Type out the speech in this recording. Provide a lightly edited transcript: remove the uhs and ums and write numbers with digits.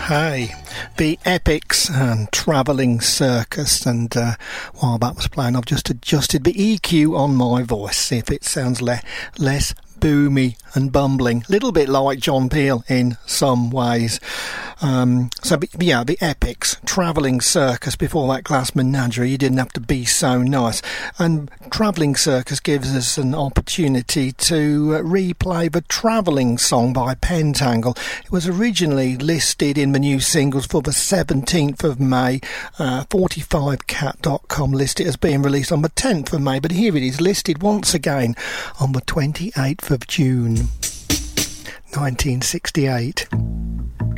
Hey, the Epics and Travelling Circus, and while that was playing I've just adjusted the EQ on my voice, see if it sounds less boomy and bumbling, a little bit like John Peel in some ways. The Epics, Travelling Circus, before that Glass Menagerie, You Didn't Have to Be So Nice. And Travelling Circus gives us an opportunity to replay the Travelling Song by Pentangle. It was originally listed in the new singles for the 17th of May. 45cat.com listed it as being released on the 10th of May, but here it is listed once again on the 28th of June 1968.